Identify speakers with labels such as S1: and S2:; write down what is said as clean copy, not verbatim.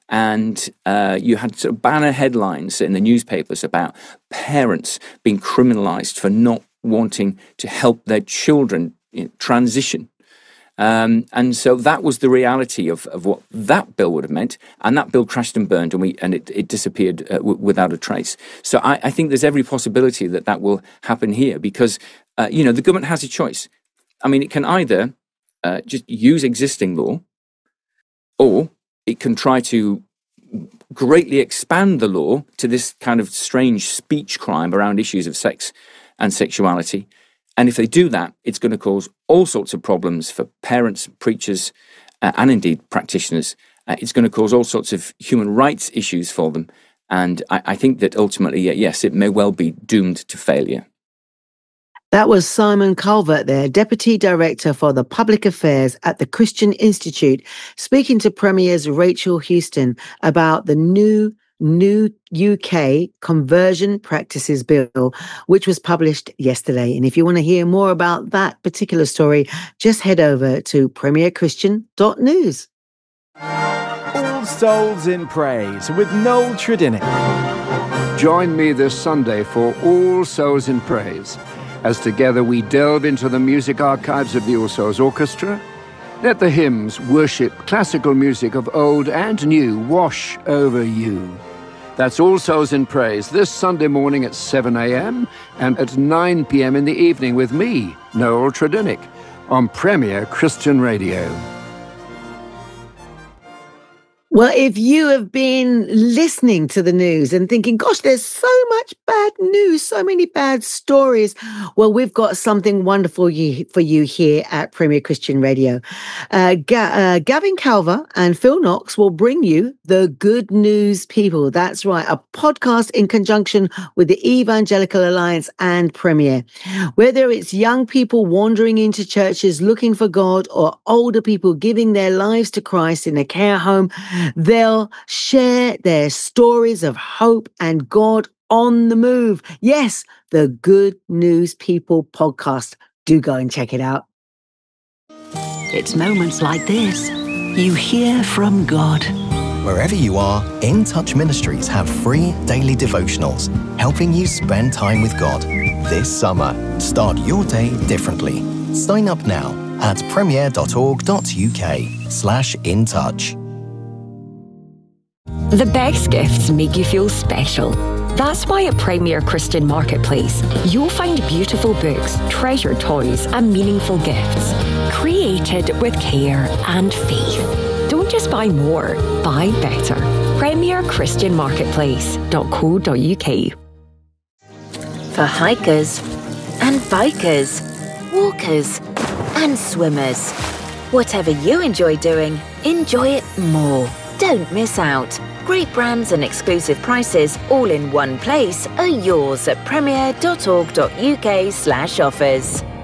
S1: And you had sort of banner headlines in the newspapers about parents being criminalised for not wanting to help their children transition. And so that was the reality of what that bill would have meant. And that bill crashed and burned, and it disappeared without a trace. So I think there's every possibility that will happen here because, the government has a choice. I mean, it can either just use existing law, or it can try to greatly expand the law to this kind of strange speech crime around issues of sex and sexuality. And if they do that, it's going to cause all sorts of problems for parents, preachers, and indeed practitioners. It's going to cause all sorts of human rights issues for them. And I think that ultimately, yes, it may well be doomed to failure.
S2: That was Simon Calvert there, Deputy Director for the Public Affairs at the Christian Institute, speaking to Premier's Rachel Houston about the new UK Conversion Practices Bill, which was published yesterday. And if you want to hear more about that particular story, just head over to premierchristian.news.
S3: All Souls in Praise with Noel Tredinnick.
S4: Join me this Sunday for All Souls in Praise, as together we delve into the music archives of the All Souls Orchestra. Let the hymns, worship, classical music of old and new wash over you. That's All Souls in Praise this Sunday morning at 7 a.m. and at 9 p.m. in the evening with me, Noel Tredinnick, on Premier Christian Radio.
S2: Well, if you have been listening to the news and thinking, gosh, there's so much bad news, so many bad stories, well, we've got something wonderful for you here at Premier Christian Radio. Gavin Calver and Phil Knox will bring you The Good News People. That's right, a podcast in conjunction with the Evangelical Alliance and Premier. Whether it's young people wandering into churches looking for God or older people giving their lives to Christ in a care home, they'll share their stories of hope and God on the move. Yes, the Good News People podcast. Do go and check it out.
S5: It's moments like this you hear from God.
S6: Wherever you are, In Touch Ministries have free daily devotionals, helping you spend time with God. This summer, start your day differently. Sign up now at premier.org.uk/intouch.
S7: The best gifts make you feel special. That's why at Premier Christian Marketplace, you'll find beautiful books, treasured toys, and meaningful gifts, created with care and faith. Don't just buy more, buy better. premierchristianmarketplace.co.uk.
S8: For hikers and bikers, walkers and swimmers, whatever you enjoy doing, enjoy it more. Don't miss out. Great brands and exclusive prices all in one place are yours at premier.org.uk/offers.